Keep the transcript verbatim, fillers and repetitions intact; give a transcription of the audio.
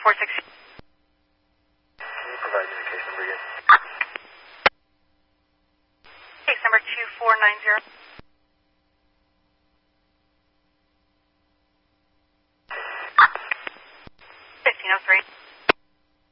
four six. Can you provide me the case number again? Case number two four nine zero.